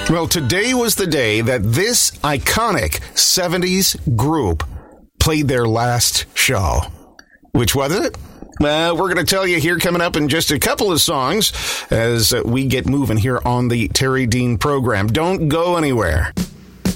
Well, today was the day that this iconic 70s group played their last show. Which was it? We're going to tell you here coming up in just a couple of songs as we get moving here on the Terry Dean program. Don't go anywhere.